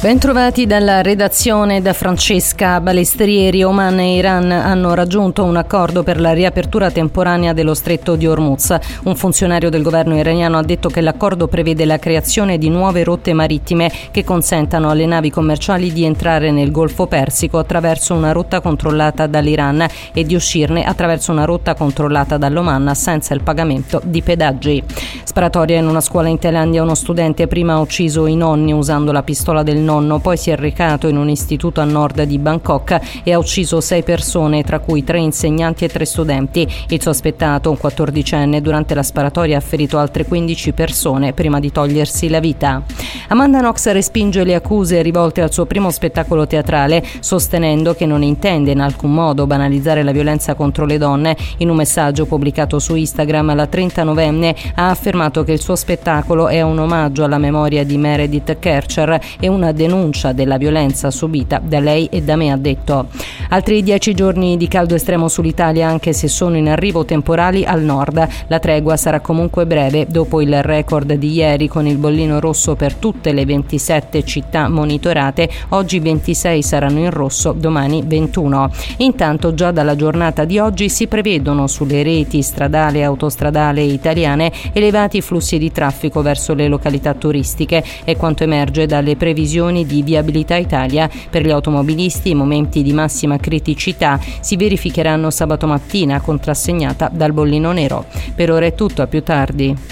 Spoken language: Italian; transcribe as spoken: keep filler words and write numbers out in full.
Bentrovati dalla redazione da Francesca Balestrieri. Oman e Iran hanno raggiunto un accordo per la riapertura temporanea dello stretto di Hormuz. Un funzionario del governo iraniano ha detto che l'accordo prevede la creazione di nuove rotte marittime che consentano alle navi commerciali di entrare nel Golfo Persico attraverso una rotta controllata dall'Iran e di uscirne attraverso una rotta controllata dall'Oman senza il pagamento di pedaggi. Sparatoria in una scuola in Thailandia. Uno studente prima ha ucciso i nonni usando la pistola del nonno, poi si è recato in un istituto a nord di Bangkok e ha ucciso sei persone, tra cui tre insegnanti e tre studenti. Il sospettato, un quattordicenne, durante la sparatoria ha ferito altre quindici persone prima di togliersi la vita. Amanda Knox respinge le accuse rivolte al suo primo spettacolo teatrale, sostenendo che non intende in alcun modo banalizzare la violenza contro le donne. In un messaggio pubblicato su Instagram, la trentanovenne ha affermato che il suo spettacolo è un omaggio alla memoria di Meredith Kercher e una denuncia della violenza subita da lei e da me, ha detto. Altri dieci giorni di caldo estremo sull'Italia, anche se sono in arrivo temporali al nord. La tregua sarà comunque breve dopo il record di ieri con il bollino rosso per tutte le ventisette città monitorate. Oggi ventisei saranno in rosso, domani ventuno. Intanto già dalla giornata di oggi si prevedono sulle reti stradale e autostradale italiane elevati flussi di traffico verso le località turistiche. È quanto emerge dalle previsioni di Viabilità Italia. Per gli automobilisti i momenti di massima criticità si verificheranno sabato mattina, contrassegnata dal bollino nero. Per ora è tutto, a più tardi.